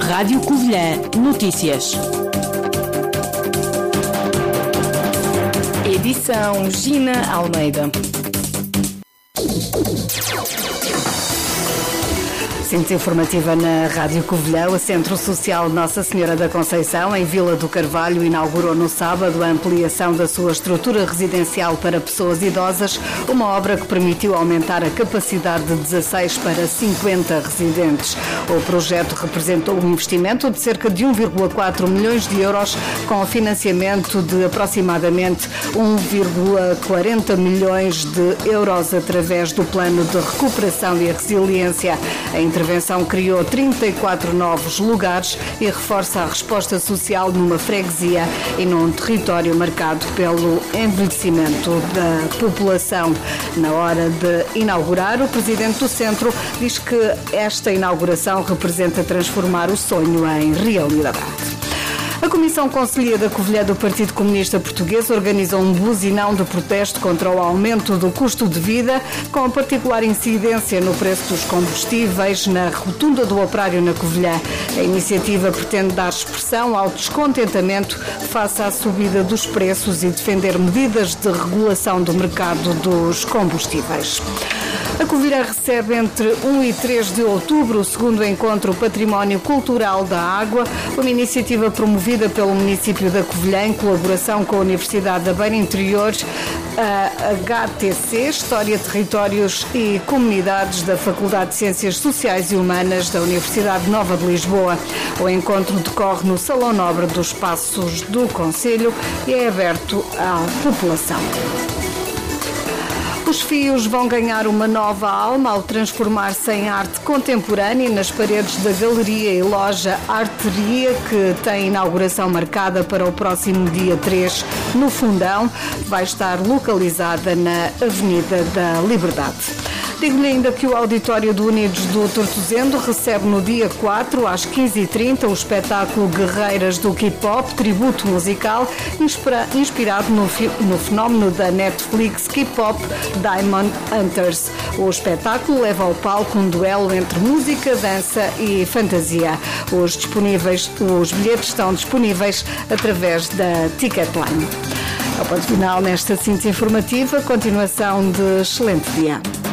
Rádio Covilhã Notícias. Edição Gina Almeida. Síntese informativa na Rádio Covilhã. O Centro Social Nossa Senhora da Conceição, em Vila do Carvalho, inaugurou no sábado a ampliação da sua estrutura residencial para pessoas idosas, uma obra que permitiu aumentar a capacidade de 16 para 50 residentes. O projeto representou um investimento de cerca de 1,4 milhões de euros, com financiamento de aproximadamente 1,40 milhões de euros através do Plano de Recuperação e Resiliência. A intervenção criou 34 novos lugares e reforça a resposta social numa freguesia e num território marcado pelo envelhecimento da população. Na hora de inaugurar, o presidente do centro diz que esta inauguração representa transformar o sonho em realidade. A Comissão Conselhia da Covilhã do Partido Comunista Português organizou um buzinão de protesto contra o aumento do custo de vida, com particular incidência no preço dos combustíveis na rotunda do Operário na Covilhã. A iniciativa pretende dar expressão ao descontentamento face à subida dos preços e defender medidas de regulação do mercado dos combustíveis. A Covilhã recebe entre 1 e 3 de outubro o segundo encontro Património Cultural da Água, uma iniciativa promovida pelo município da Covilhã em colaboração com a Universidade da Beira Interior, a HTC, História, Territórios e Comunidades da Faculdade de Ciências Sociais e Humanas da Universidade Nova de Lisboa. O encontro decorre no Salão Nobre dos Passos do Concelho e é aberto à população. Os fios vão ganhar uma nova alma ao transformar-se em arte contemporânea nas paredes da galeria e loja Arteria, que tem inauguração marcada para o próximo dia 3 no Fundão. Vai estar localizada na Avenida da Liberdade. Digo-lhe ainda que o auditório do Unidos do Tortozendo recebe no dia 4, às 15h30, o espetáculo Guerreiras do K-Pop, tributo musical, inspirado no fenómeno da Netflix K-Pop Diamond Hunters. O espetáculo leva ao palco um duelo entre música, dança e fantasia. Os bilhetes estão disponíveis através da Ticketline. Ao ponto final nesta síntese informativa, continuação de excelente dia.